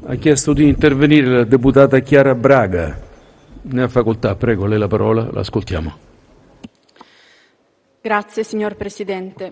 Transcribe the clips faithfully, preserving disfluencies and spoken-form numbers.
Ha chiesto di intervenire la deputata Chiara Braga. Ne ha facoltà, prego, lei la parola, l'ascoltiamo. Grazie signor Presidente.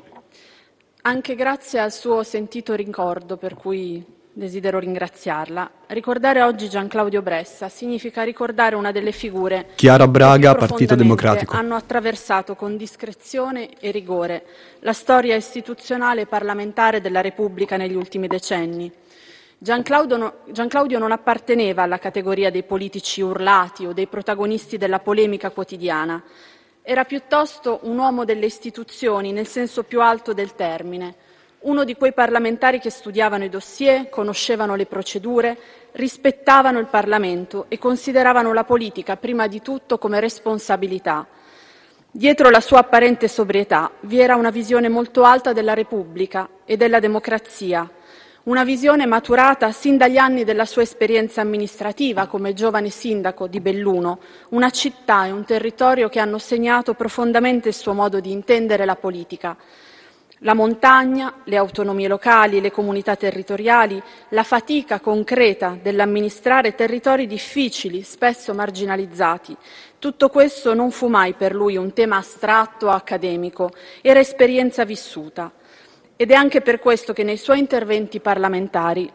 Anche grazie al suo sentito ricordo, per cui desidero ringraziarla. Ricordare oggi Gian Claudio Bressa significa ricordare una delle figure Chiara Braga, che più Partito Democratico. hanno attraversato con discrezione e rigore la storia istituzionale e parlamentare della Repubblica negli ultimi decenni. Gian Claudio, no, Gian Claudio non apparteneva alla categoria dei politici urlati o dei protagonisti della polemica quotidiana. Era piuttosto un uomo delle istituzioni nel senso più alto del termine, uno di quei parlamentari che studiavano i dossier, conoscevano le procedure, rispettavano il Parlamento e consideravano la politica prima di tutto come responsabilità. Dietro la sua apparente sobrietà vi era una visione molto alta della Repubblica e della democrazia, una visione maturata sin dagli anni della sua esperienza amministrativa come giovane sindaco di Belluno, una città e un territorio che hanno segnato profondamente il suo modo di intendere la politica. La montagna, le autonomie locali, le comunità territoriali, la fatica concreta dell'amministrare territori difficili, spesso marginalizzati. Tutto questo non fu mai per lui un tema astratto o accademico, era esperienza vissuta. Ed è anche per questo che nei suoi interventi parlamentari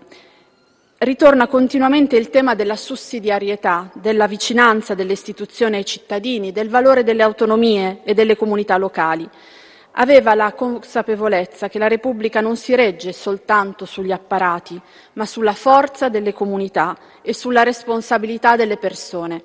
ritorna continuamente il tema della sussidiarietà, della vicinanza delle istituzioni ai cittadini, del valore delle autonomie e delle comunità locali. Aveva la consapevolezza che la Repubblica non si regge soltanto sugli apparati, ma sulla forza delle comunità e sulla responsabilità delle persone.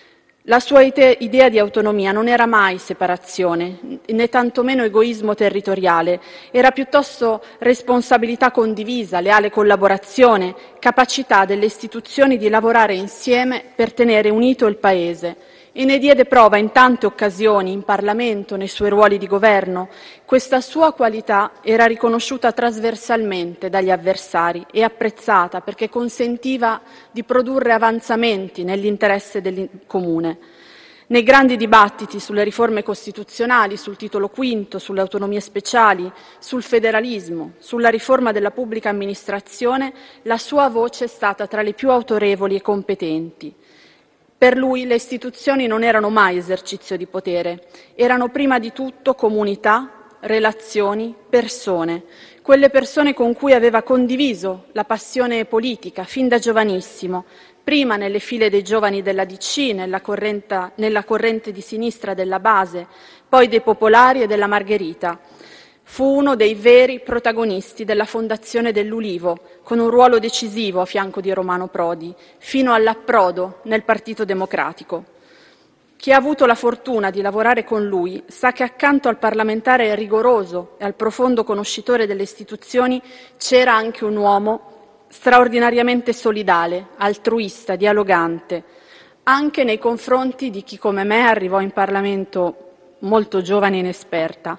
La sua idea di autonomia non era mai separazione, né tantomeno egoismo territoriale, era piuttosto responsabilità condivisa, leale collaborazione, capacità delle istituzioni di lavorare insieme per tenere unito il Paese. E ne diede prova in tante occasioni, in Parlamento, nei suoi ruoli di governo. Questa sua qualità era riconosciuta trasversalmente dagli avversari e apprezzata perché consentiva di produrre avanzamenti nell'interesse del comune. Nei grandi dibattiti sulle riforme costituzionali, sul titolo quinto, sulle autonomie speciali, sul federalismo, sulla riforma della pubblica amministrazione, la sua voce è stata tra le più autorevoli e competenti. Per lui le istituzioni non erano mai esercizio di potere, erano prima di tutto comunità, relazioni, persone, quelle persone con cui aveva condiviso la passione politica fin da giovanissimo, prima nelle file dei giovani della D C, nella corrente, nella corrente di sinistra della Base, poi dei Popolari e della Margherita. Fu uno dei veri protagonisti della fondazione dell'Ulivo, con un ruolo decisivo a fianco di Romano Prodi, fino all'approdo nel Partito Democratico. Chi ha avuto la fortuna di lavorare con lui sa che accanto al parlamentare rigoroso e al profondo conoscitore delle istituzioni c'era anche un uomo straordinariamente solidale, altruista, dialogante, anche nei confronti di chi come me arrivò in Parlamento molto giovane e inesperta.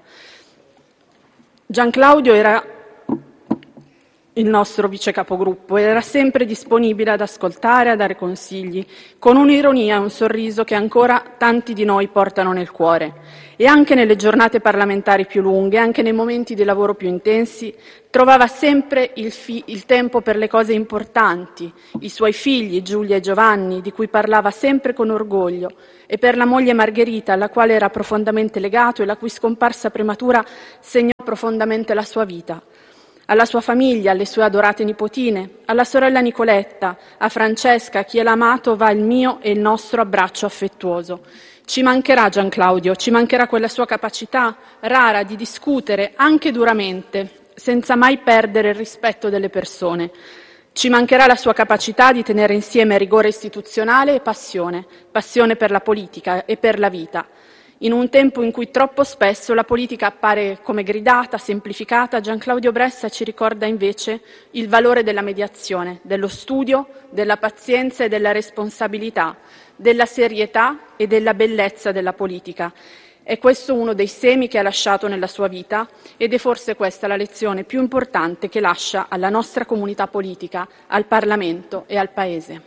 Gian Claudio era il nostro vice capogruppo, era sempre disponibile ad ascoltare, a dare consigli, con un'ironia e un sorriso che ancora tanti di noi portano nel cuore. E anche nelle giornate parlamentari più lunghe, anche nei momenti di lavoro più intensi, trovava sempre il, fi- il tempo per le cose importanti, i suoi figli Giulia e Giovanni, di cui parlava sempre con orgoglio, e per la moglie Margherita, alla quale era profondamente legato e la cui scomparsa prematura segnò profondamente la sua vita. Alla sua famiglia, alle sue adorate nipotine, alla sorella Nicoletta, a Francesca, a chi l'ha amato va il mio e il nostro abbraccio affettuoso. Ci mancherà Gian Claudio, ci mancherà quella sua capacità rara di discutere anche duramente, senza mai perdere il rispetto delle persone. Ci mancherà la sua capacità di tenere insieme rigore istituzionale e passione, passione per la politica e per la vita. In un tempo in cui troppo spesso la politica appare come gridata, semplificata, Gian Claudio Bressa ci ricorda invece il valore della mediazione, dello studio, della pazienza e della responsabilità, della serietà e della bellezza della politica. È questo uno dei semi che ha lasciato nella sua vita ed è forse questa la lezione più importante che lascia alla nostra comunità politica, al Parlamento e al Paese.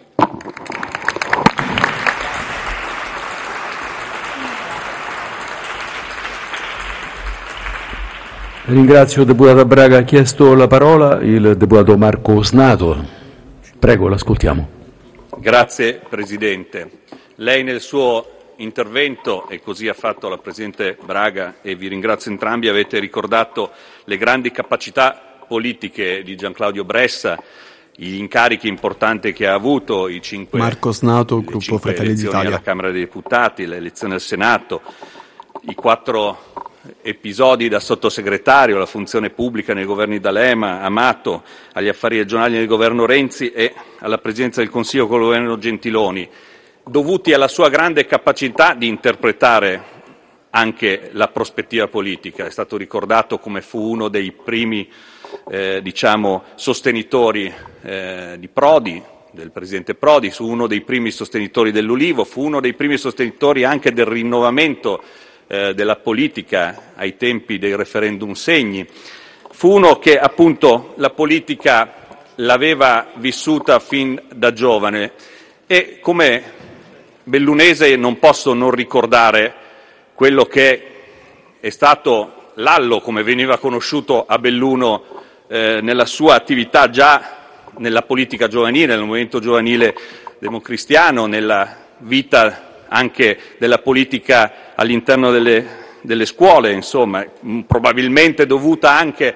Ringrazio deputata Braga. Ha chiesto la parola il deputato Marco Snato. Prego, l'ascoltiamo. Grazie Presidente. Lei nel suo intervento, e così ha fatto la Presidente Braga, e vi ringrazio entrambi, avete ricordato le grandi capacità politiche di Gianclaudio Bressa, gli incarichi importanti che ha avuto, i cinque, Marco Snato, Gruppo cinque Fratelli elezioni d'Italia. alla Camera dei Deputati, le elezioni al Senato, i quattro episodi da sottosegretario, la funzione pubblica nei governi D'Alema, Amato, agli affari regionali nel governo Renzi e alla Presidenza del Consiglio col governo Gentiloni, dovuti alla sua grande capacità di interpretare anche la prospettiva politica. È stato ricordato come fu uno dei primi eh, diciamo, sostenitori eh, di Prodi, del Presidente Prodi, fu uno dei primi sostenitori dell'Ulivo, fu uno dei primi sostenitori anche del rinnovamento eh, della politica ai tempi dei referendum Segni. Fu uno che appunto la politica l'aveva vissuta fin da giovane e come bellunese non posso non ricordare quello che è stato Lallo, come veniva conosciuto a Belluno eh, nella sua attività già nella politica giovanile, nel movimento giovanile democristiano, nella vita anche della politica all'interno delle, delle scuole, insomma, probabilmente dovuta anche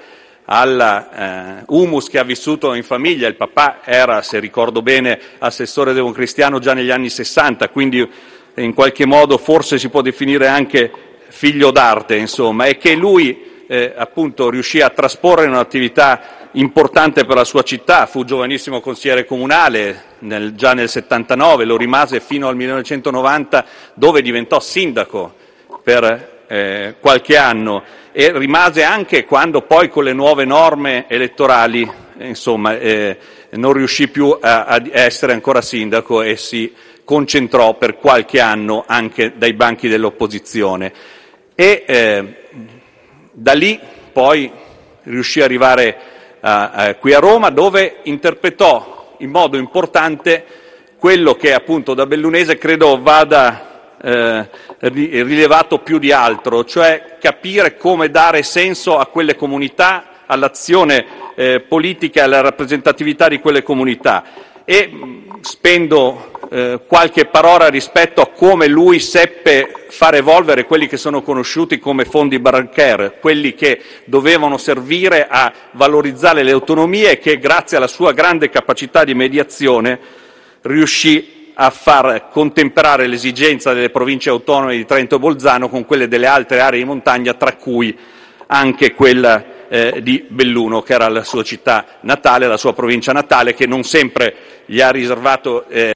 al eh, humus che ha vissuto in famiglia. Il papà era, se ricordo bene, assessore democristiano già negli anni sessanta, quindi in qualche modo forse si può definire anche figlio d'arte, insomma, e che lui eh, appunto riuscì a trasporre in un'attività importante per la sua città. Fu giovanissimo consigliere comunale nel, già nel settantanove, lo rimase fino al millenovecentonovanta, dove diventò sindaco per eh, qualche anno, e rimase anche quando poi con le nuove norme elettorali eh, insomma, eh, non riuscì più a, a essere ancora sindaco e si concentrò per qualche anno anche dai banchi dell'opposizione. E eh, da lì poi riuscì ad arrivare a, a, qui a Roma, dove interpretò in modo importante quello che appunto da bellunese credo vada eh, rilevato più di altro, cioè capire come dare senso a quelle comunità, all'azione eh, politica e alla rappresentatività di quelle comunità. E mh, spendo eh, qualche parola rispetto a come lui seppe far evolvere quelli che sono conosciuti come fondi Brancher, quelli che dovevano servire a valorizzare le autonomie e che grazie alla sua grande capacità di mediazione riuscì a far contemperare l'esigenza delle province autonome di Trento e Bolzano con quelle delle altre aree di montagna, tra cui anche quella eh, di Belluno, che era la sua città natale, la sua provincia natale, che non sempre gli ha riservato eh,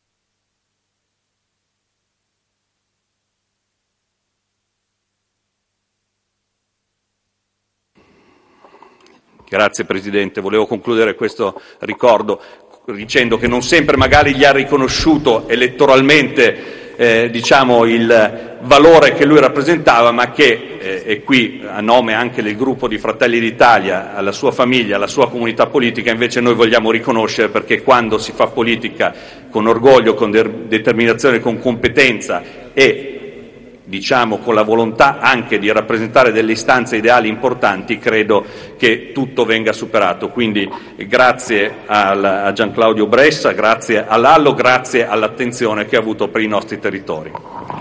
Grazie Presidente, volevo concludere questo ricordo dicendo che non sempre magari gli ha riconosciuto elettoralmente eh, diciamo il valore che lui rappresentava, ma che, eh, e qui a nome anche del gruppo di Fratelli d'Italia, alla sua famiglia, alla sua comunità politica, invece noi vogliamo riconoscere, perché quando si fa politica con orgoglio, con de- determinazione, con competenza e diciamo con la volontà anche di rappresentare delle istanze ideali importanti, credo che tutto venga superato. Quindi grazie al, a Gianclaudio Bressa, grazie a Lallo, grazie all'attenzione che ha avuto per i nostri territori.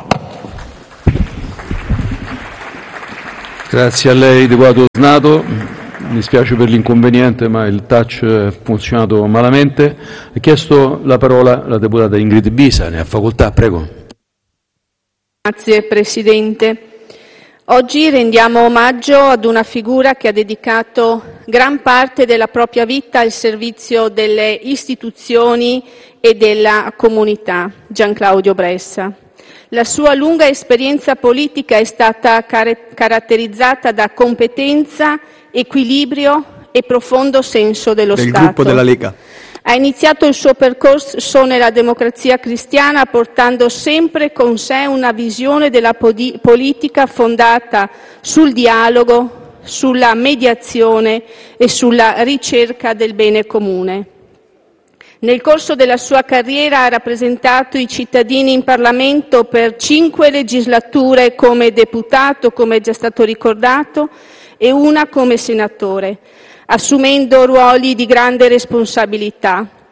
Grazie a lei, deputato Snato. Mi spiace per l'inconveniente, ma il touch ha funzionato malamente. Ha chiesto la parola la deputata Ingrid Bisa, ne ha facoltà, prego. Grazie Presidente. Oggi rendiamo omaggio ad una figura che ha dedicato gran parte della propria vita al servizio delle istituzioni e della comunità, Gianclaudio Bressa. La sua lunga esperienza politica è stata car- caratterizzata da competenza, equilibrio e profondo senso dello del Stato. gruppo della Lega. Ha iniziato il suo percorso nella Democrazia Cristiana portando sempre con sé una visione della podi- politica fondata sul dialogo, sulla mediazione e sulla ricerca del bene comune. Nel corso della sua carriera ha rappresentato i cittadini in Parlamento per cinque legislature come deputato, come è già stato ricordato, e una come senatore, assumendo ruoli di grande responsabilità.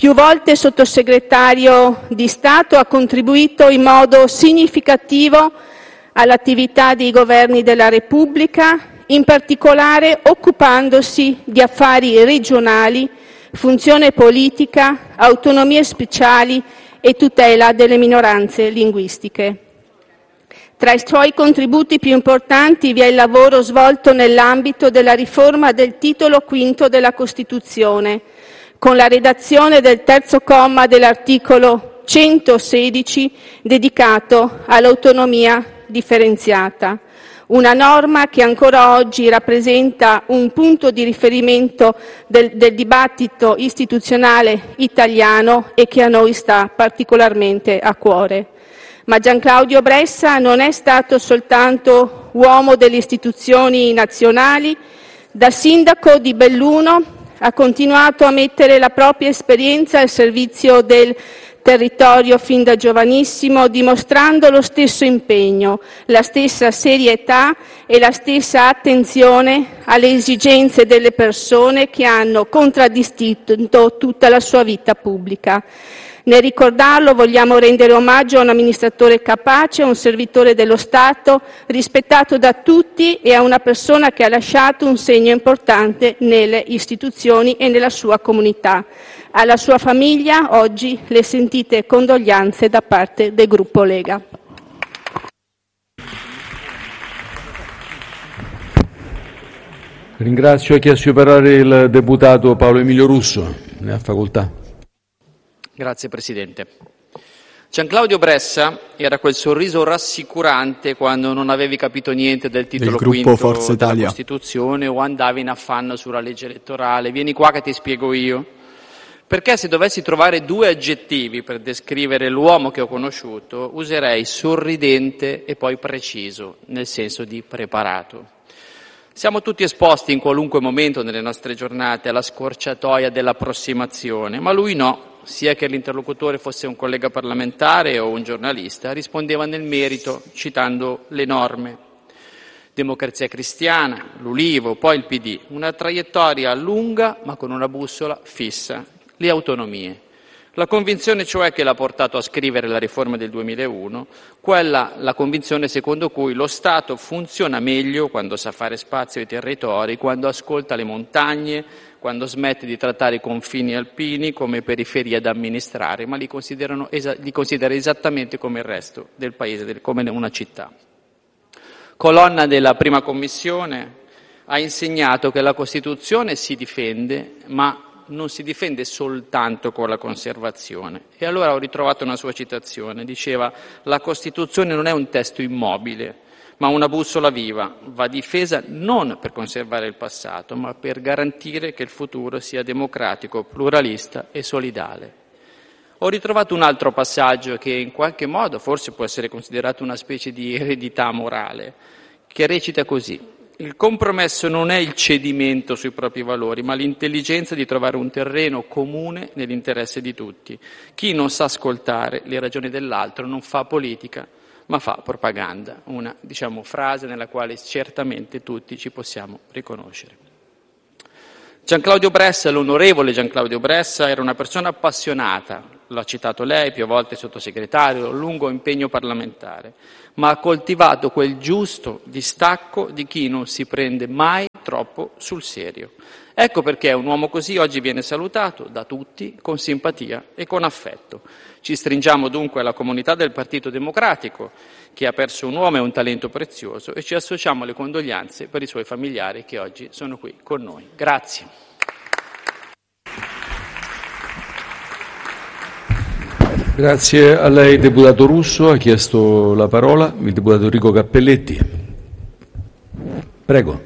Più volte sottosegretario di Stato, ha contribuito in modo significativo all'attività dei governi della Repubblica, in particolare occupandosi di affari regionali, funzione politica, autonomie speciali e tutela delle minoranze linguistiche. Tra i suoi contributi più importanti vi è il lavoro svolto nell'ambito della riforma del titolo quinto della Costituzione, con la redazione del terzo comma dell'articolo centosedici dedicato all'autonomia differenziata, una norma che ancora oggi rappresenta un punto di riferimento del, del dibattito istituzionale italiano e che a noi sta particolarmente a cuore. Ma Gianclaudio Bressa non è stato soltanto uomo delle istituzioni nazionali. Da sindaco di Belluno ha continuato a mettere la propria esperienza al servizio del territorio fin da giovanissimo, dimostrando lo stesso impegno, la stessa serietà e la stessa attenzione alle esigenze delle persone che hanno contraddistinto tutta la sua vita pubblica. Nel ricordarlo vogliamo rendere omaggio a un amministratore capace, a un servitore dello Stato, rispettato da tutti e a una persona che ha lasciato un segno importante nelle istituzioni e nella sua comunità. Alla sua famiglia oggi le sentite condoglianze da parte del gruppo Lega. Ringrazio. Ha chiesto di parlare il deputato Paolo Emilio Russo. Ne ha facoltà. Grazie Presidente. Gianclaudio Bressa era quel sorriso rassicurante quando non avevi capito niente del titolo quinto Forza della Italia. Costituzione o andavi in affanno sulla legge elettorale. Vieni qua che ti spiego io. Perché se dovessi trovare due aggettivi per descrivere l'uomo che ho conosciuto, userei sorridente e poi preciso, nel senso di preparato. Siamo tutti esposti in qualunque momento nelle nostre giornate alla scorciatoia dell'approssimazione, ma lui no. Sia che l'interlocutore fosse un collega parlamentare o un giornalista, rispondeva nel merito citando le norme. Democrazia Cristiana, l'Ulivo, poi il P D, una traiettoria lunga ma con una bussola fissa, le autonomie. La convinzione cioè che l'ha portato a scrivere la riforma del duemilauno, quella la convinzione secondo cui lo Stato funziona meglio quando sa fare spazio ai territori, quando ascolta le montagne, quando smette di trattare i confini alpini come periferie da amministrare, ma li, considerano, li considera esattamente come il resto del paese, come una città. Colonna della prima commissione, ha insegnato che la Costituzione si difende, ma non si difende soltanto con la conservazione. E allora ho ritrovato una sua citazione, diceva: la Costituzione non è un testo immobile, ma una bussola viva, va difesa non per conservare il passato, ma per garantire che il futuro sia democratico, pluralista e solidale. Ho ritrovato un altro passaggio che in qualche modo forse può essere considerato una specie di eredità morale, che recita così: il compromesso non è il cedimento sui propri valori, ma l'intelligenza di trovare un terreno comune nell'interesse di tutti. Chi non sa ascoltare le ragioni dell'altro non fa politica, ma fa propaganda. Una, diciamo, frase nella quale certamente tutti ci possiamo riconoscere. Gianclaudio Bressa, l'onorevole Gianclaudio Bressa, era una persona appassionata, l'ha citato lei, più volte sottosegretario, lungo impegno parlamentare, ma ha coltivato quel giusto distacco di chi non si prende mai troppo sul serio. Ecco perché un uomo così oggi viene salutato da tutti con simpatia e con affetto. Ci stringiamo dunque alla comunità del Partito Democratico, che ha perso un uomo e un talento prezioso, e ci associamo alle condoglianze per i suoi familiari che oggi sono qui con noi. Grazie. Grazie a lei, deputato Russo. Ha chiesto la parola il deputato Enrico Cappelletti. Prego.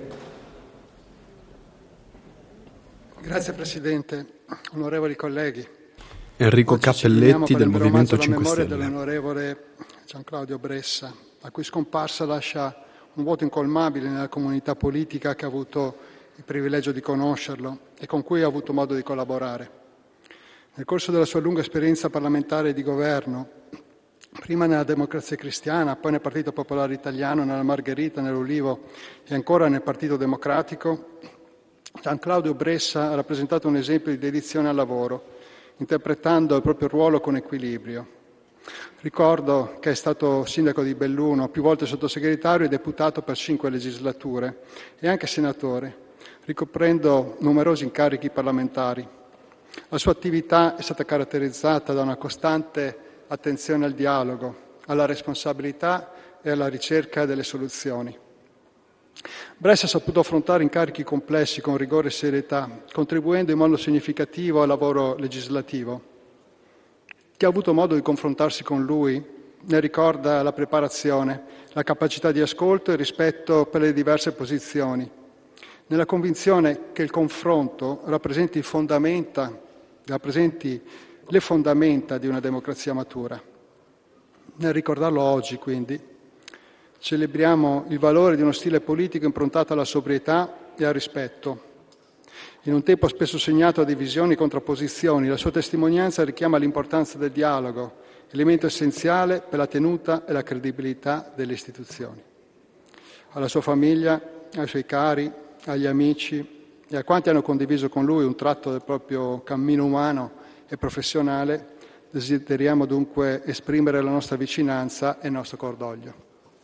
Grazie Presidente, onorevoli colleghi. Enrico Oggi Cappelletti del Movimento cinque Stelle. Dell'onorevole Gianclaudio Bressa, la cui scomparsa lascia un vuoto incolmabile nella comunità politica che ha avuto il privilegio di conoscerlo e con cui ha avuto modo di collaborare. Nel corso della sua lunga esperienza parlamentare e di governo, prima nella Democrazia Cristiana, poi nel Partito Popolare Italiano, nella Margherita, nell'Ulivo e ancora nel Partito Democratico, Gianclaudio Bressa ha rappresentato un esempio di dedizione al lavoro, interpretando il proprio ruolo con equilibrio. Ricordo che è stato sindaco di Belluno, più volte sottosegretario e deputato per cinque legislature e anche senatore, ricoprendo numerosi incarichi parlamentari. La sua attività è stata caratterizzata da una costante attenzione al dialogo, alla responsabilità e alla ricerca delle soluzioni. Bressa ha saputo affrontare incarichi complessi con rigore e serietà, contribuendo in modo significativo al lavoro legislativo. Chi ha avuto modo di confrontarsi con lui ne ricorda la preparazione, la capacità di ascolto e il rispetto per le diverse posizioni, nella convinzione che il confronto rappresenti, fondamenta, rappresenti le fondamenta di una democrazia matura. Nel ricordarlo oggi, quindi, celebriamo il valore di uno stile politico improntato alla sobrietà e al rispetto. In un tempo spesso segnato da divisioni e contrapposizioni, la sua testimonianza richiama l'importanza del dialogo, elemento essenziale per la tenuta e la credibilità delle istituzioni. Alla sua famiglia, ai suoi cari, agli amici e a quanti hanno condiviso con lui un tratto del proprio cammino umano e professionale, desideriamo dunque esprimere la nostra vicinanza e il nostro cordoglio.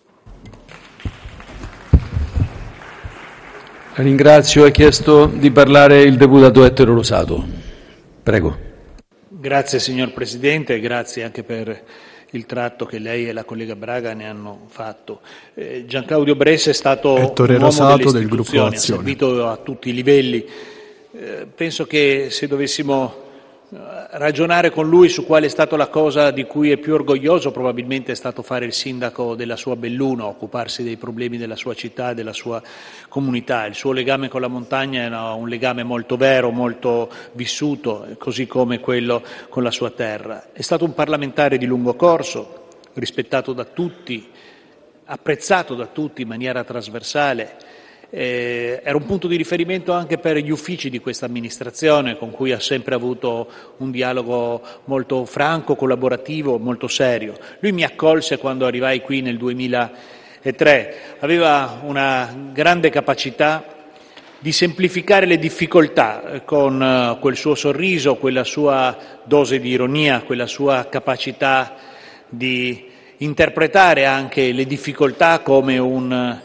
Ringrazio, ha chiesto di parlare il deputato Ettore Rosato. Prego. Grazie signor Presidente, grazie anche per il tratto che lei e la collega Braga ne hanno fatto. Eh, Gianclaudio Bressa è stato Ettore un uomo Rosato delle del Gruppo istituzioni, ha Azione. servito a tutti i livelli. Eh, penso che se dovessimo ragionare con lui su qual è stata la cosa di cui è più orgoglioso, probabilmente è stato fare il sindaco della sua Belluno, occuparsi dei problemi della sua città e della sua comunità. Il suo legame con la montagna era un legame molto vero, molto vissuto, così come quello con la sua terra. È stato un parlamentare di lungo corso, rispettato da tutti, apprezzato da tutti in maniera trasversale. Eh, era un punto di riferimento anche per gli uffici di questa amministrazione, con cui ha sempre avuto un dialogo molto franco, collaborativo, molto serio. Lui mi accolse quando arrivai qui nel duemilatré, aveva una grande capacità di semplificare le difficoltà con uh, quel suo sorriso, quella sua dose di ironia, quella sua capacità di interpretare anche le difficoltà come un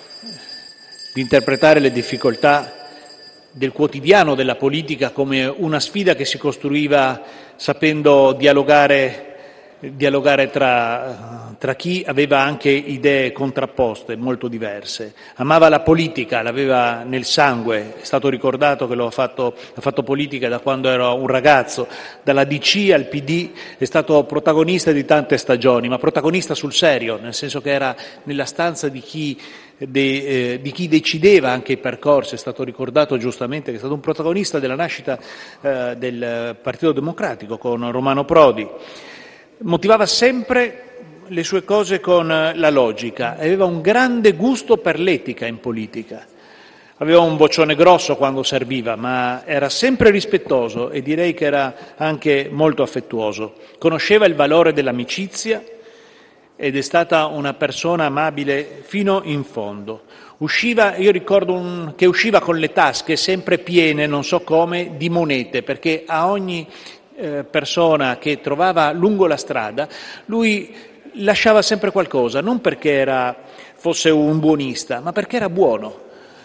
di interpretare le difficoltà del quotidiano della politica come una sfida che si costruiva sapendo dialogare, dialogare tra, tra chi aveva anche idee contrapposte, molto diverse. Amava la politica, l'aveva nel sangue, è stato ricordato che lo ha fatto, ha fatto politica da quando era un ragazzo, dalla D C al P D, è stato protagonista di tante stagioni, ma protagonista sul serio, nel senso che era nella stanza di chi De, eh, di chi decideva anche i percorsi. È stato ricordato giustamente che è stato un protagonista della nascita eh, del Partito Democratico con Romano Prodi. Motivava sempre le sue cose con la logica, aveva un grande gusto per l'etica in politica. Aveva un boccione grosso quando serviva, ma era sempre rispettoso e direi che era anche molto affettuoso. Conosceva il valore dell'amicizia ed è stata una persona amabile fino in fondo. Usciva, io ricordo un, che usciva con le tasche sempre piene, non so come, di monete, perché a ogni eh, persona che trovava lungo la strada lui lasciava sempre qualcosa, non perché era, fosse un buonista, ma perché era buono.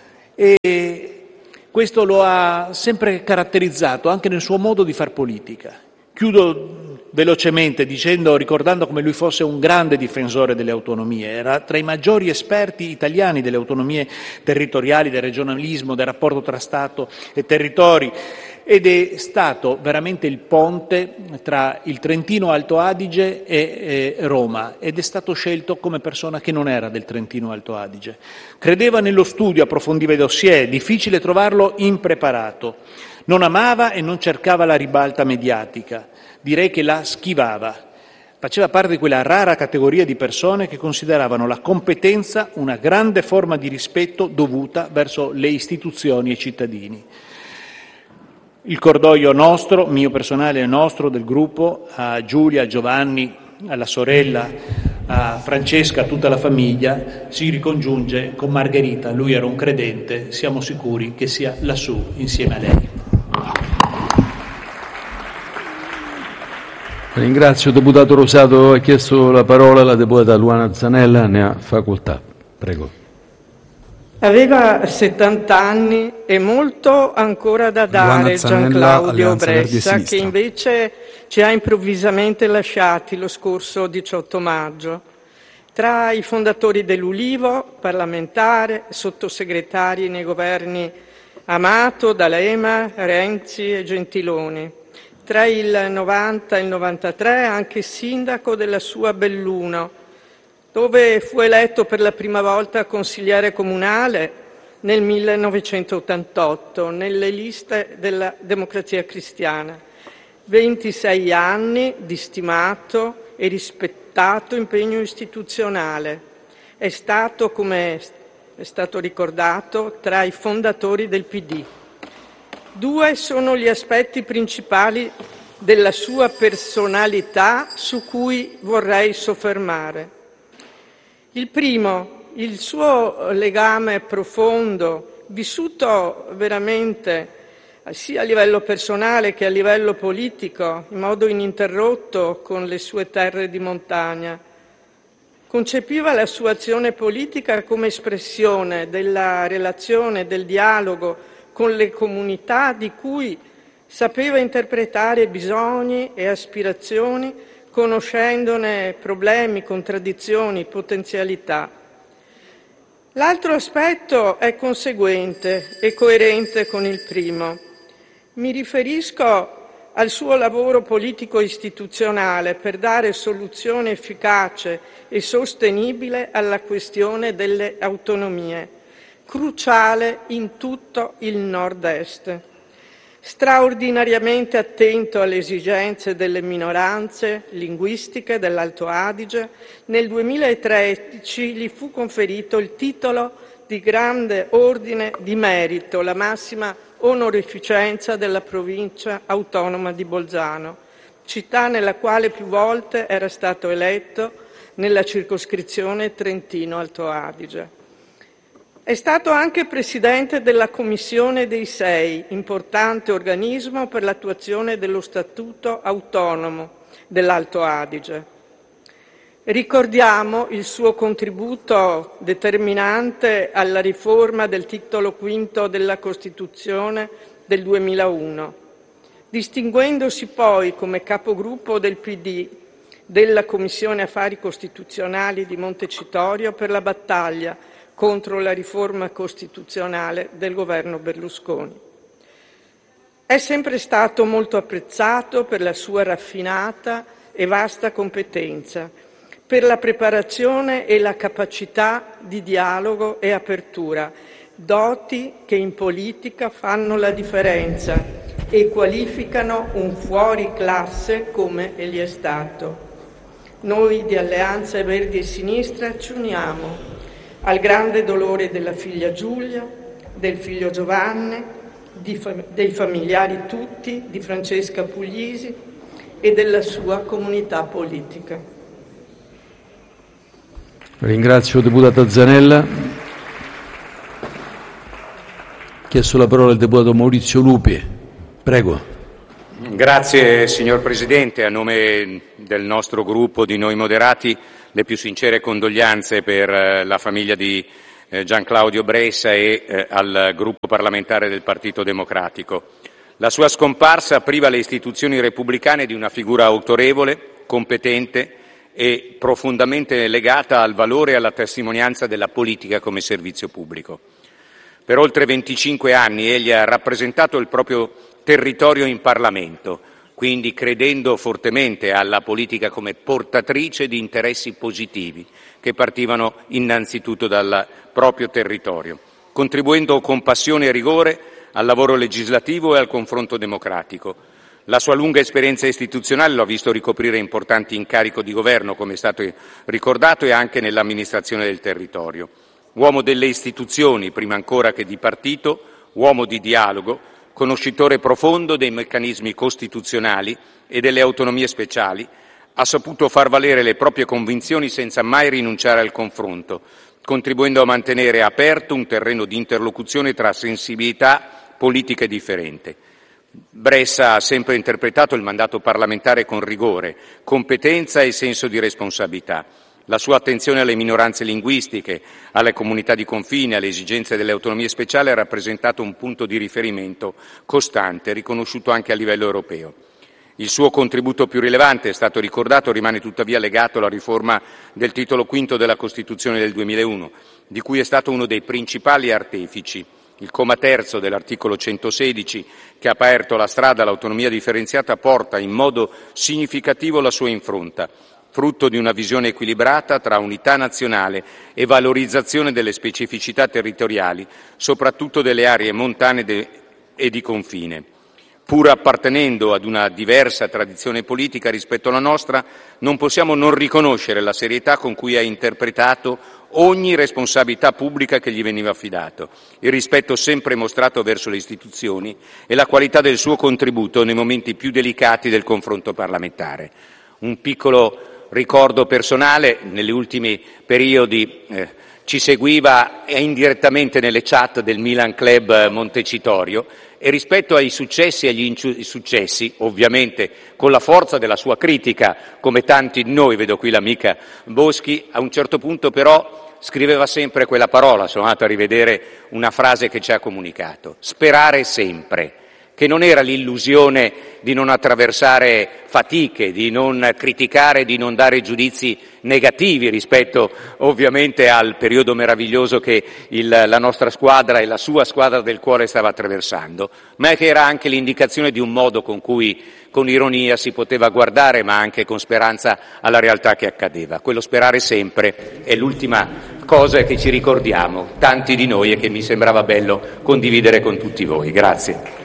E questo lo ha sempre caratterizzato anche nel suo modo di far politica. Chiudo velocemente dicendo, ricordando come lui fosse un grande difensore delle autonomie, era tra i maggiori esperti italiani delle autonomie territoriali, del regionalismo, del rapporto tra Stato e territori, ed è stato veramente il ponte tra il Trentino Alto Adige e, e Roma, ed è stato scelto come persona che non era del Trentino Alto Adige. Credeva nello studio, approfondiva i dossier, difficile trovarlo impreparato. Non amava e non cercava la ribalta mediatica, direi che la schivava. Faceva parte di quella rara categoria di persone che consideravano la competenza una grande forma di rispetto dovuta verso le istituzioni e i cittadini. Il cordoglio nostro, mio personale e nostro, del gruppo, a Giulia, a Giovanni, alla sorella, a Francesca, a tutta la famiglia, si ricongiunge con Margherita. Lui era un credente, siamo sicuri che sia lassù insieme a lei. Ringrazio. Deputato Rosato, ha chiesto la parola la deputata Luana Zanella, ne ha facoltà. Prego. Aveva settanta anni e molto ancora da dare Gianclaudio Bressa, che invece ci ha improvvisamente lasciati lo scorso diciotto maggio. Tra i fondatori dell'Ulivo, parlamentare, sottosegretari nei governi Amato, D'Alema, Renzi e Gentiloni. Tra il novanta e il novantatré anche sindaco della sua Belluno, dove fu eletto per la prima volta consigliere comunale nel millenovecentottantotto nelle liste della Democrazia Cristiana. ventisei anni di stimato e rispettato impegno istituzionale. È stato, come è stato ricordato, tra i fondatori del P D. Due sono gli aspetti principali della sua personalità su cui vorrei soffermare. Il primo, il suo legame profondo, vissuto veramente sia a livello personale che a livello politico, in modo ininterrotto con le sue terre di montagna. Concepiva la sua azione politica come espressione della relazione, del dialogo con le comunità di cui sapeva interpretare bisogni e aspirazioni, conoscendone problemi, contraddizioni, potenzialità. L'altro aspetto è conseguente e coerente con il primo. Mi riferisco al suo lavoro politico-istituzionale per dare soluzione efficace e sostenibile alla questione delle autonomie, cruciale in tutto il Nord-Est. Straordinariamente attento alle esigenze delle minoranze linguistiche dell'Alto Adige, nel duemilatredici gli fu conferito il titolo di Grande Ordine di Merito, la massima onorificenza della provincia autonoma di Bolzano, città nella quale più volte era stato eletto nella circoscrizione Trentino-Alto Adige. È stato anche presidente della Commissione dei Sei, importante organismo per l'attuazione dello Statuto autonomo dell'Alto Adige. Ricordiamo il suo contributo determinante alla riforma del titolo quinto della Costituzione del duemilauno, distinguendosi poi come capogruppo del P D della Commissione Affari Costituzionali di Montecitorio per la battaglia contro la riforma costituzionale del governo Berlusconi. È sempre stato molto apprezzato per la sua raffinata e vasta competenza, per la preparazione e la capacità di dialogo e apertura, doti che in politica fanno la differenza e qualificano un fuoriclasse come egli è stato. Noi di Alleanza Verdi e Sinistra ci uniamo al grande dolore della figlia Giulia, del figlio Giovanni, di fam- dei familiari tutti di Francesca Puglisi e della sua comunità politica. Ringrazio deputata Zanella. Ha chiesto la parola il deputato Maurizio Lupi. Prego. Grazie signor Presidente, a nome del nostro gruppo di Noi Moderati le più sincere condoglianze per eh, la famiglia di eh, Gianclaudio Bressa e eh, al gruppo parlamentare del Partito Democratico. La sua scomparsa priva le istituzioni repubblicane di una figura autorevole, competente e profondamente legata al valore e alla testimonianza della politica come servizio pubblico. Per oltre venticinque anni egli ha rappresentato il proprio territorio in Parlamento, quindi credendo fortemente alla politica come portatrice di interessi positivi che partivano innanzitutto dal proprio territorio, contribuendo con passione e rigore al lavoro legislativo e al confronto democratico. La sua lunga esperienza istituzionale lo ha visto ricoprire importanti incarichi di governo, come è stato ricordato, e anche nell'amministrazione del territorio. Uomo delle istituzioni, prima ancora che di partito, uomo di dialogo, conoscitore profondo dei meccanismi costituzionali e delle autonomie speciali, ha saputo far valere le proprie convinzioni senza mai rinunciare al confronto, contribuendo a mantenere aperto un terreno di interlocuzione tra sensibilità politiche differenti. Bressa ha sempre interpretato il mandato parlamentare con rigore, competenza e senso di responsabilità. La sua attenzione alle minoranze linguistiche, alle comunità di confine, alle esigenze delle autonomie speciali ha rappresentato un punto di riferimento costante, riconosciuto anche a livello europeo. Il suo contributo più rilevante, è stato ricordato, rimane tuttavia legato alla riforma del titolo quinto della Costituzione del duemilauno, di cui è stato uno dei principali artefici. Il comma terzo dell'articolo centosedici, che ha aperto la strada all'autonomia differenziata, porta in modo significativo la sua impronta, frutto di una visione equilibrata tra unità nazionale e valorizzazione delle specificità territoriali, soprattutto delle aree montane de- e di confine. Pur appartenendo ad una diversa tradizione politica rispetto alla nostra, non possiamo non riconoscere la serietà con cui ha interpretato ogni responsabilità pubblica che gli veniva affidato, il rispetto sempre mostrato verso le istituzioni e la qualità del suo contributo nei momenti più delicati del confronto parlamentare. Un piccolo ricordo personale: negli ultimi periodi eh, ci seguiva indirettamente nelle chat del Milan Club Montecitorio e rispetto ai successi e agli insuccessi, ovviamente con la forza della sua critica, come tanti di noi, vedo qui l'amica Boschi, a un certo punto però scriveva sempre quella parola, sono andato a rivedere una frase che ci ha comunicato: sperare sempre, che non era l'illusione di non attraversare fatiche, di non criticare, di non dare giudizi negativi rispetto ovviamente al periodo meraviglioso che il, la nostra squadra e la sua squadra del cuore stava attraversando, ma che era anche l'indicazione di un modo con cui con ironia si poteva guardare, ma anche con speranza, alla realtà che accadeva. Quello sperare sempre è l'ultima cosa che ci ricordiamo, tanti di noi, e che mi sembrava bello condividere con tutti voi. Grazie.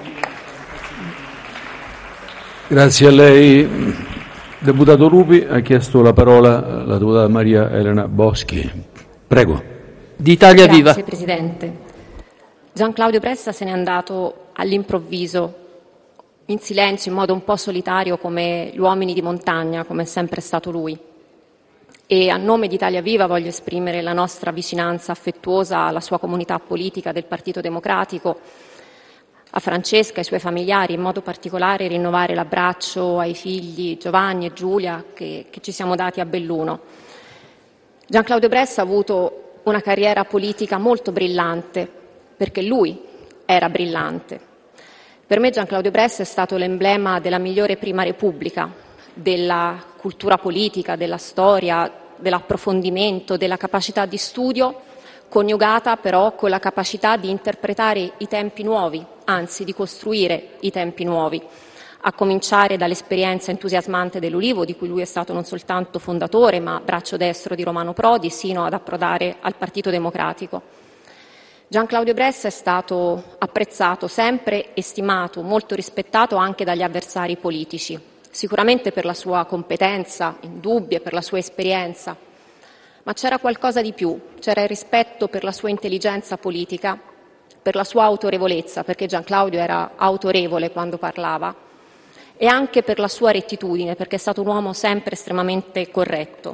Grazie a lei. Deputato Lupi, ha chiesto la parola la deputata Maria Elena Boschi. Prego. Di Italia Grazie, Viva. Grazie Presidente. Gian Claudio Bressa se n'è andato all'improvviso, in silenzio, in modo un po' solitario, come gli uomini di montagna, come è sempre stato lui. E a nome di Italia Viva voglio esprimere la nostra vicinanza affettuosa alla sua comunità politica del Partito Democratico, a Francesca, ai suoi familiari, in modo particolare rinnovare l'abbraccio ai figli Giovanni e Giulia che, che ci siamo dati a Belluno. Gian Claudio Bressa ha avuto una carriera politica molto brillante, perché lui era brillante. Per me Gian Claudio Bressa è stato l'emblema della migliore prima repubblica, della cultura politica, della storia, dell'approfondimento, della capacità di studio, coniugata però con la capacità di interpretare i tempi nuovi, anzi di costruire i tempi nuovi, a cominciare dall'esperienza entusiasmante dell'Ulivo, di cui lui è stato non soltanto fondatore, ma braccio destro di Romano Prodi, sino ad approdare al Partito Democratico. Gian Claudio Bressa è stato apprezzato sempre e stimato, molto rispettato anche dagli avversari politici, sicuramente per la sua competenza indubbia e per la sua esperienza, ma c'era qualcosa di più, c'era il rispetto per la sua intelligenza politica, per la sua autorevolezza, perché Gian Claudio era autorevole quando parlava, e anche per la sua rettitudine, perché è stato un uomo sempre estremamente corretto.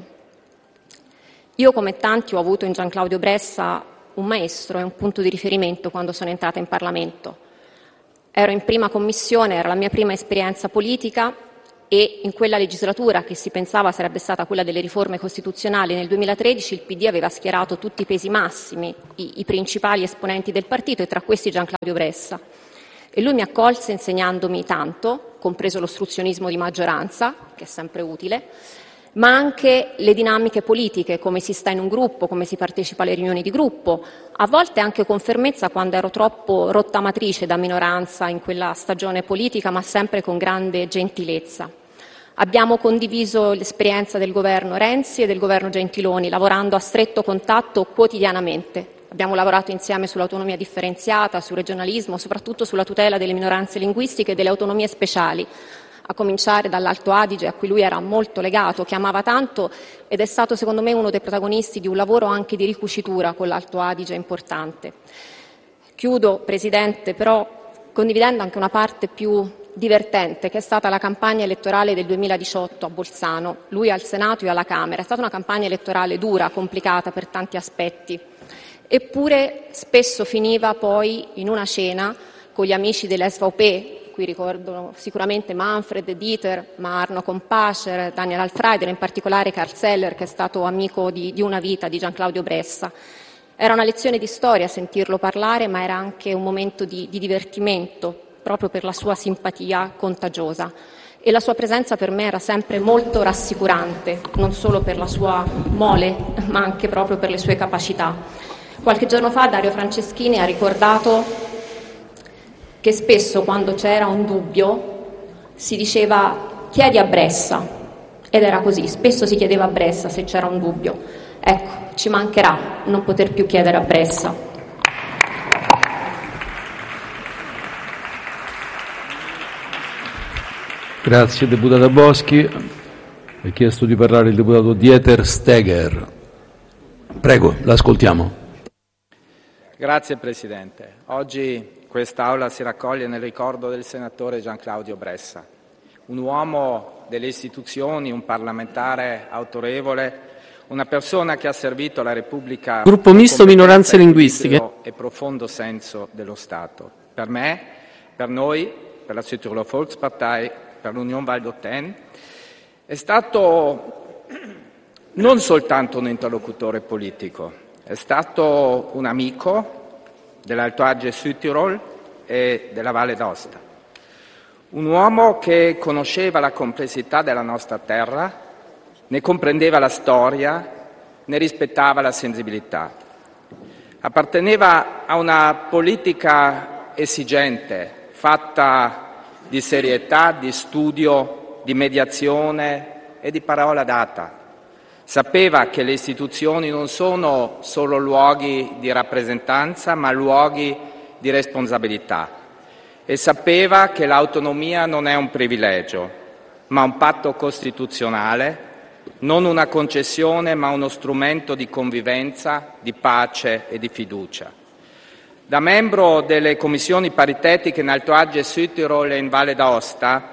Io, come tanti, ho avuto in Gian Claudio Bressa un maestro e un punto di riferimento quando sono entrata in Parlamento. Ero in prima commissione, era la mia prima esperienza politica, e in quella legislatura, che si pensava sarebbe stata quella delle riforme costituzionali, nel duemilatredici il P D aveva schierato tutti i pesi massimi, i, i principali esponenti del partito, e tra questi Gian Claudio Bressa. E lui mi accolse insegnandomi tanto, compreso l'ostruzionismo di maggioranza, che è sempre utile, ma anche le dinamiche politiche, come si sta in un gruppo, come si partecipa alle riunioni di gruppo, a volte anche con fermezza quando ero troppo rottamatrice da minoranza in quella stagione politica, ma sempre con grande gentilezza. Abbiamo condiviso l'esperienza del governo Renzi e del governo Gentiloni, lavorando a stretto contatto quotidianamente. Abbiamo lavorato insieme sull'autonomia differenziata, sul regionalismo, soprattutto sulla tutela delle minoranze linguistiche e delle autonomie speciali, a cominciare dall'Alto Adige, a cui lui era molto legato, che amava tanto, ed è stato secondo me uno dei protagonisti di un lavoro anche di ricucitura con l'Alto Adige importante. Chiudo, Presidente, però condividendo anche una parte più divertente, che è stata la campagna elettorale del duemiladiciotto a Bolzano, lui al Senato e alla Camera. È stata una campagna elettorale dura, complicata per tanti aspetti, eppure spesso finiva poi in una cena con gli amici dell'S V P, qui ricordo sicuramente Manfred, Dieter, ma Arno Kompascher, Daniel Alfreider, in particolare Karl Zeller, che è stato amico di, di una vita di Gian Claudio Bressa. Era una lezione di storia sentirlo parlare, ma era anche un momento di, di divertimento, proprio per la sua simpatia contagiosa. E la sua presenza per me era sempre molto rassicurante, non solo per la sua mole, ma anche proprio per le sue capacità. Qualche giorno fa Dario Franceschini ha ricordato che spesso quando c'era un dubbio si diceva chiedi a Bressa, ed era così, spesso si chiedeva a Bressa se c'era un dubbio. Ecco, ci mancherà non poter più chiedere a Bressa. Grazie deputata Boschi. È chiesto di parlare il deputato Dieter Steger. Prego, l'ascoltiamo. Grazie Presidente. Oggi quest'Aula si raccoglie nel ricordo del senatore Gian Claudio Bressa, un uomo delle istituzioni, un parlamentare autorevole, una persona che ha servito la Repubblica Gruppo misto minoranze linguistiche e profondo senso dello Stato. Per me, per noi, per la Südtiroler Volkspartei, per l'Union Val d'Otten, è stato non soltanto un interlocutore politico, è stato un amico dell'Alto Adige-Südtirol e della Valle d'Aosta. Un uomo che conosceva la complessità della nostra terra, ne comprendeva la storia, ne rispettava la sensibilità. Apparteneva a una politica esigente, fatta di serietà, di studio, di mediazione e di parola data. Sapeva che le istituzioni non sono solo luoghi di rappresentanza, ma luoghi di responsabilità. E sapeva che l'autonomia non è un privilegio, ma un patto costituzionale, non una concessione, ma uno strumento di convivenza, di pace e di fiducia. Da membro delle commissioni paritetiche in Alto Adige, Südtirol e in Valle d'Aosta,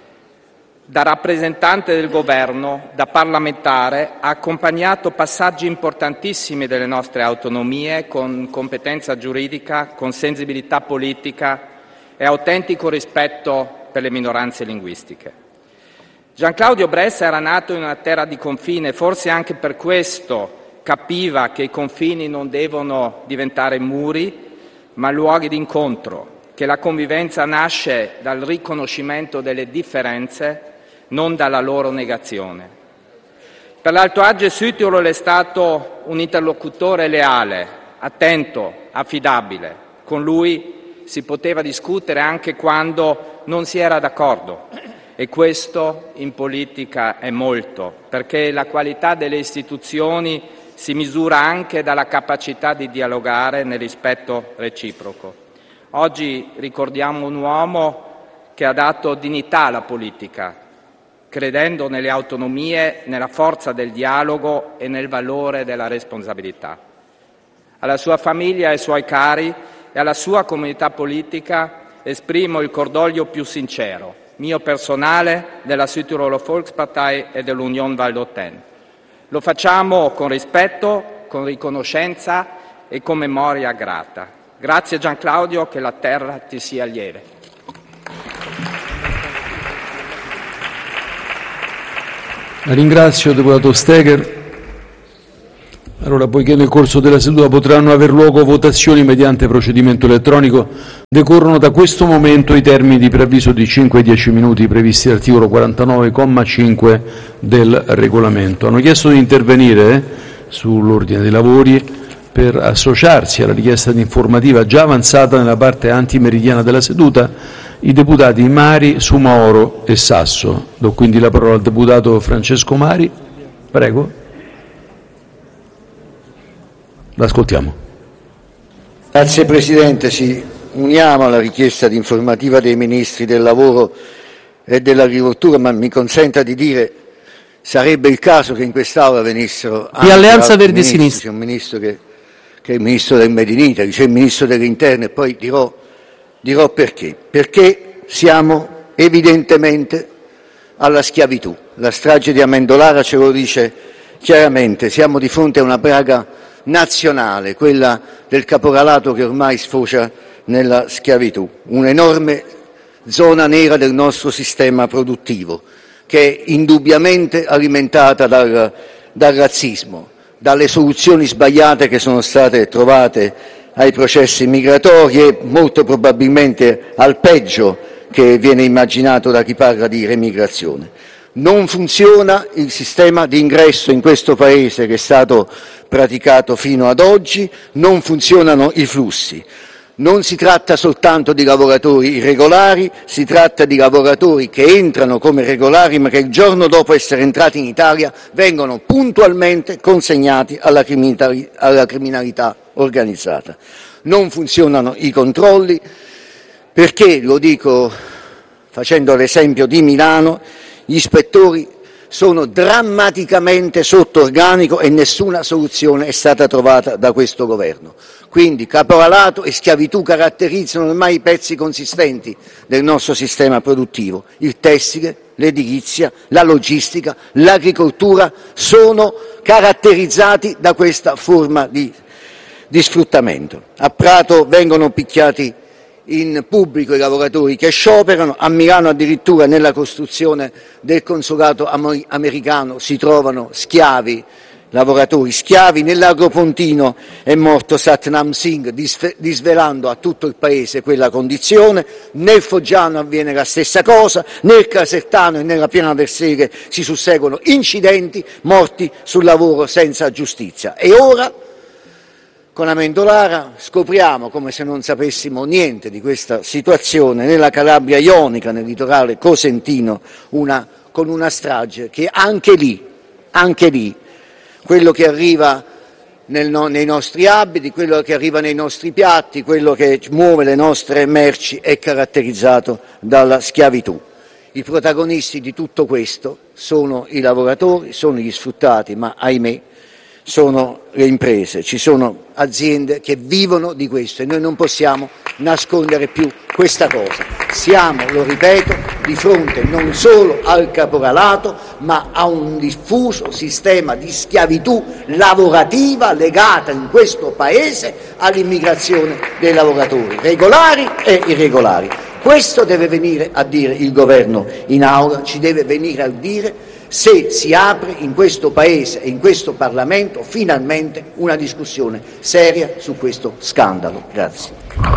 da rappresentante del governo, da parlamentare, ha accompagnato passaggi importantissimi delle nostre autonomie con competenza giuridica, con sensibilità politica e autentico rispetto per le minoranze linguistiche. Gian Claudio Bressa era nato in una terra di confine, forse anche per questo capiva che i confini non devono diventare muri, ma luoghi di incontro, che la convivenza nasce dal riconoscimento delle differenze, non dalla loro negazione. Per l'Alto Adige-Südtirol è stato un interlocutore leale, attento, affidabile. Con lui si poteva discutere anche quando non si era d'accordo, e questo in politica è molto, perché la qualità delle istituzioni si misura anche dalla capacità di dialogare nel rispetto reciproco. Oggi ricordiamo un uomo che ha dato dignità alla politica, credendo nelle autonomie, nella forza del dialogo e nel valore della responsabilità. Alla sua famiglia e ai suoi cari e alla sua comunità politica esprimo il cordoglio più sincero, mio personale, della Südtiroler Volkspartei e dell'Union Val d'Otten. Lo facciamo con rispetto, con riconoscenza e con memoria grata. Grazie Gian Claudio, che la terra ti sia lieve. La ringrazio, deputato Steger. Allora, poiché nel corso della seduta potranno aver luogo votazioni mediante procedimento elettronico, decorrono da questo momento i termini di preavviso di cinque e dieci minuti previsti dall'articolo quarantanove, comma cinque del regolamento. Hanno chiesto di intervenire sull'ordine dei lavori per associarsi alla richiesta di informativa già avanzata nella parte antimeridiana della seduta i deputati Mari, Sumaoro e Sasso. Do quindi la parola al deputato Francesco Mari. Prego. L'ascoltiamo. Grazie Presidente. Ci uniamo alla richiesta di informativa dei Ministri del Lavoro e dell'Agricoltura, ma mi consenta di dire sarebbe il caso che in quest'Aula venissero anche di Alleanza Verdi e Sinistra. C'è un Ministro che, che è il Ministro del Made in Italy, c'è il Ministro dell'Interno e poi dirò Dirò perché. Perché siamo evidentemente alla schiavitù. La strage di Amendolara ce lo dice chiaramente. Siamo di fronte a una piaga nazionale, quella del caporalato che ormai sfocia nella schiavitù. Un enorme zona nera del nostro sistema produttivo, che è indubbiamente alimentata dal, dal razzismo, dalle soluzioni sbagliate che sono state trovate ai processi migratori e molto probabilmente al peggio che viene immaginato da chi parla di remigrazione. Non funziona il sistema di ingresso in questo Paese che è stato praticato fino ad oggi, non funzionano i flussi. Non si tratta soltanto di lavoratori irregolari, si tratta di lavoratori che entrano come regolari ma che il giorno dopo essere entrati in Italia vengono puntualmente consegnati alla criminalità, alla criminalità organizzata. Non funzionano i controlli perché, lo dico facendo l'esempio di Milano, gli ispettori sono drammaticamente sotto organico e nessuna soluzione è stata trovata da questo governo. Quindi caporalato e schiavitù caratterizzano ormai i pezzi consistenti del nostro sistema produttivo. Il tessile, l'edilizia, la logistica, l'agricoltura sono caratterizzati da questa forma di, di sfruttamento. A Prato vengono picchiati in pubblico i lavoratori che scioperano, a Milano addirittura nella costruzione del consolato americano si trovano schiavi, lavoratori schiavi. Nell'Agropontino è morto Satnam Singh disvelando a tutto il Paese quella condizione, nel Foggiano avviene la stessa cosa, nel Casertano e nella Piana del Segre si susseguono incidenti, morti sul lavoro senza giustizia. E ora, con Amendolara scopriamo, come se non sapessimo niente di questa situazione, nella Calabria ionica, nel litorale cosentino, una, con una strage che anche lì, anche lì, quello che arriva nel, no, nei nostri abiti, quello che arriva nei nostri piatti, quello che muove le nostre merci è caratterizzato dalla schiavitù. I protagonisti di tutto questo sono i lavoratori, sono gli sfruttati, ma ahimè sono le imprese, ci sono aziende che vivono di questo e noi non possiamo nascondere più questa cosa. Siamo, lo ripeto, di fronte non solo al caporalato ma a un diffuso sistema di schiavitù lavorativa legata in questo Paese all'immigrazione dei lavoratori, regolari e irregolari. Questo deve venire a dire il governo in aula, ci deve venire a dire se si apre in questo Paese e in questo Parlamento finalmente una discussione seria su questo scandalo. Grazie.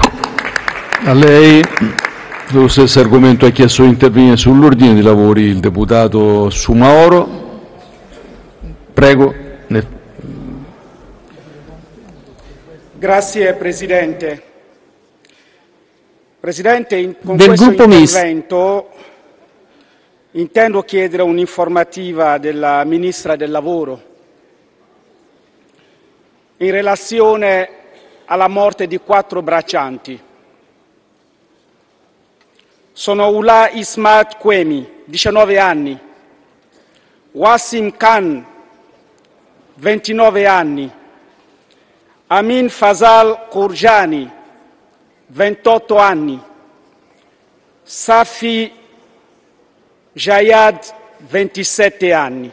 A lei, sullo stesso argomento, ha chiesto di intervenire sull'ordine dei lavori il deputato Sumaoro. Prego. Grazie Presidente. Presidente, in, con Del questo gruppo intervento intendo chiedere un'informativa della Ministra del Lavoro in relazione alla morte di quattro braccianti. Sono Ullah Ismat Quemi, diciannove anni, Wasim Khan, ventinove anni, Amin Fazal Kurjani, ventotto anni, Safi Jayad, ventisette anni.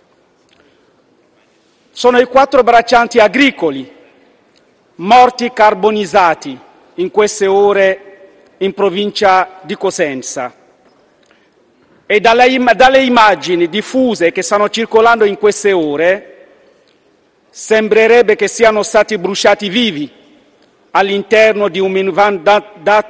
Sono i quattro braccianti agricoli morti carbonizzati in queste ore in provincia di Cosenza. E dalle, dalle immagini diffuse che stanno circolando in queste ore sembrerebbe che siano stati bruciati vivi all'interno di un minivan da, da